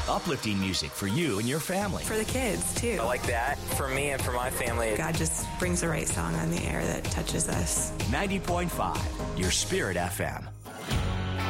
Uplifting music for you and your family. For the kids, too. I like that. For me and for my family. God just brings the right song on the air that touches us. 90.5, your Spirit FM.